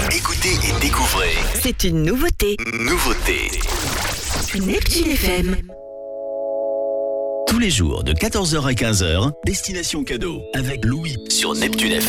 Écoutez et découvrez. C'est une nouveauté. Nouveauté. Neptune FM. Tous les jours de 14h à 15h, Destination Cadeau avec Louis sur Neptune FM.